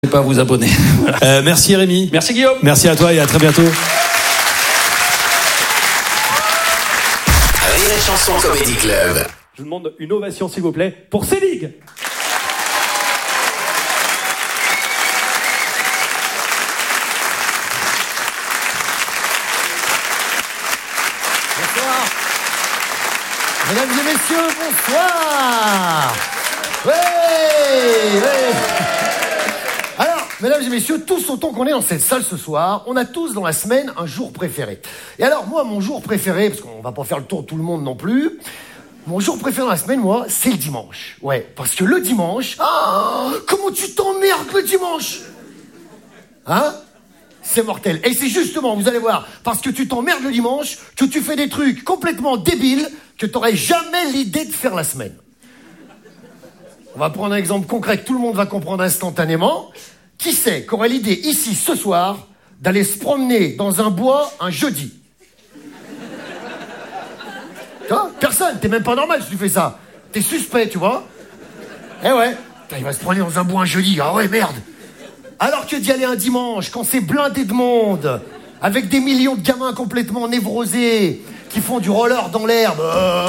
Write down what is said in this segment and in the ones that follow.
Pas à vous abonner. Merci Rémi. Merci Guillaume. Merci à toi et à très bientôt. Rire et Chanson Comedy Club. Je vous demande une ovation s'il vous plaît pour Célig. Bonsoir. Mesdames et messieurs, bonsoir. Ouais. Alors, mesdames et messieurs, tous autant qu'on est dans cette salle ce soir, on a tous dans la semaine un jour préféré. Et alors, moi, mon jour préféré, parce qu'on va pas faire le tour de tout le monde non plus, mon jour préféré dans la semaine, moi, c'est le dimanche. Ouais, parce que le dimanche, comment tu t'emmerdes le dimanche? Hein? C'est mortel. Et c'est justement, vous allez voir, parce que tu t'emmerdes le dimanche, que tu fais des trucs complètement débiles que t'aurais jamais l'idée de faire la semaine. On va prendre un exemple concret que tout le monde va comprendre instantanément. Qui c'est qu'aurait l'idée ici ce soir d'aller se promener dans un bois un jeudi? Tu vois? Personne, t'es même pas normal si tu fais ça. T'es suspect, tu vois? Eh ouais, putain, il va se promener dans un bois un jeudi, ah ouais, merde. Alors que d'y aller un dimanche, quand c'est blindé de monde, avec des millions de gamins complètement névrosés, qui font du roller dans l'herbe.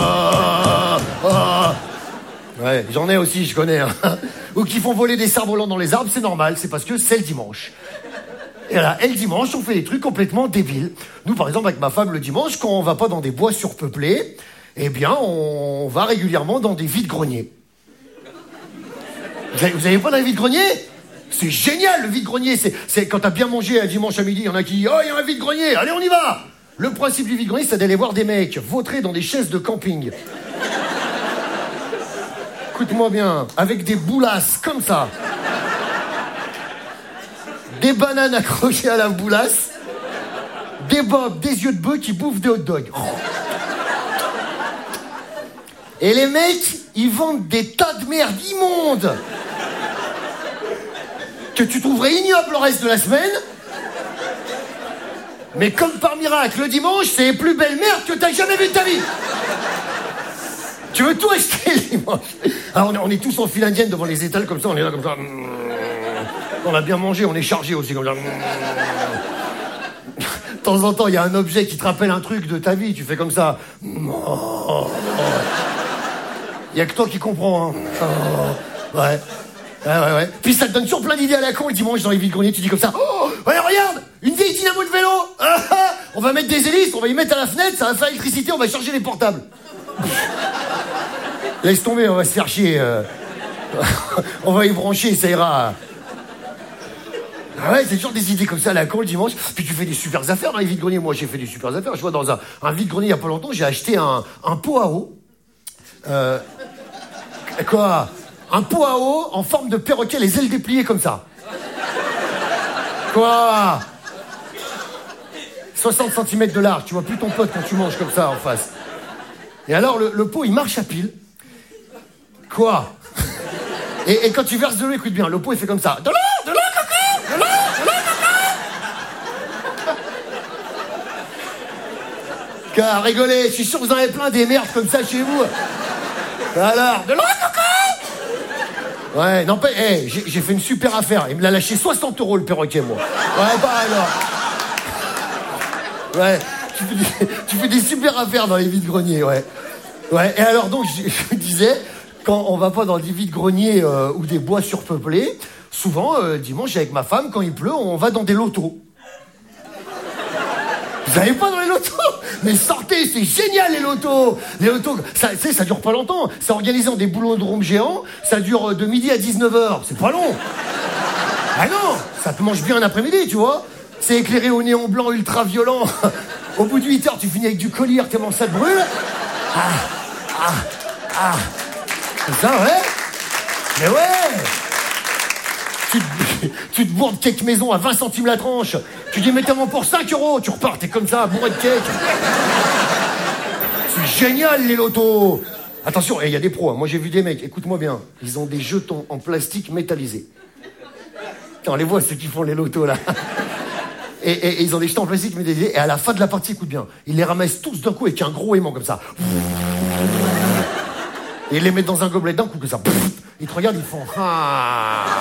Ouais, j'en ai aussi, je connais. Hein. Ou qui font voler des cerfs-volants dans les arbres, c'est normal, c'est parce que c'est le dimanche. Et là, et le dimanche, on fait des trucs complètement débiles. Nous, par exemple, avec ma femme, le dimanche, quand on va pas dans des bois surpeuplés, eh bien, on va régulièrement dans des vides-greniers. Vous avez pas dans les vides-greniers ? C'est génial, le vide-grenier. C'est quand t'as bien mangé un dimanche à midi, il y en a qui disent « Oh, il y a un vide-grenier, allez, on y va !» Le principe du vide-grenier, c'est d'aller voir des mecs vautrer dans des chaises de camping. Écoute-moi bien, avec des boulasses comme ça. Des bananes accrochées à la boulasse. Des bobs, des yeux de bœuf qui bouffent des hot dogs. Oh. Et les mecs, ils vendent des tas de merde immondes que tu trouverais ignoble le reste de la semaine. Mais comme par miracle, le dimanche, c'est les plus belles merdes que t'as jamais vues de ta vie. Tu veux tout acheter le dimanche. Alors on est tous en file indienne devant les étals comme ça, on est là comme ça. On a bien mangé, on est chargé aussi comme ça. De temps en temps, il y a un objet qui te rappelle un truc de ta vie, tu fais comme ça. Il y a que toi qui comprends. Hein. Ouais. Ouais. Puis ça te donne toujours plein d'idées à la con le dimanche dans les vides-greniers, tu dis comme ça. Oh, ouais, regarde, une vieille dynamo de vélo. On va mettre des hélices, on va y mettre à la fenêtre, ça va faire l'électricité, on va charger les portables. Laisse tomber, on va se faire chier. On va y brancher, ça ira. Ah ouais, c'est toujours des idées comme ça à la con le dimanche. Puis tu fais des super affaires dans les vides-greniers. Moi, j'ai fait des super affaires. Je vois dans un vide-grenier il y a pas longtemps, j'ai acheté un pot à eau. Quoi? Un pot à eau en forme de perroquet, les ailes dépliées comme ça. Quoi? 60 cm de large, tu vois plus ton pote quand tu manges comme ça en face. Et alors, le pot, il marche à pile. Quoi? Et quand tu verses de l'eau, écoute bien, le pot, il fait comme ça. De l'eau, coco! De l'eau, coco! Car rigolez, je suis sûr que vous en avez plein des merdes comme ça chez vous. Alors, de l'eau, coco! Ouais, non, j'ai fait une super affaire. Il me l'a lâché 60 € le perroquet, moi. Ouais, bah alors. Ouais, tu fais des super affaires dans les vides-greniers, ouais. Ouais, et alors donc, je disais, quand on va pas dans des vides-greniers ou des bois surpeuplés, souvent, dimanche, avec ma femme, quand il pleut, on va dans des lotos. Vous n'allez pas dans les lotos? Mais sortez, c'est génial les lotos! Les lotos, ça dure pas longtemps. C'est organisé en des boulodromes géants. Ça dure de midi à 19h. C'est pas long. Ah non, ça te mange bien un après-midi, tu vois. C'est éclairé au néon blanc ultra violent. Au bout de 8 heures, tu finis avec du collier tellement ça te brûle. C'est ça, ouais. Mais ouais. Tu te bourres de cake maison à 20 centimes la tranche. Tu dis, mettez-moi pour 5 €. Tu repars, t'es comme ça, bourré de cake. C'est génial, les lotos. Attention, il y a des pros. Hein. Moi, j'ai vu des mecs, écoute-moi bien. Ils ont des jetons en plastique métallisés. On les voit, ceux qui font les lotos, là. Et ils ont des jetons en plastique métallisés. Et à la fin de la partie, écoute bien, ils les ramassent tous d'un coup avec un gros aimant comme ça. Et ils les mettent dans un gobelet d'un coup, que ça. Ils te regardent, ils font...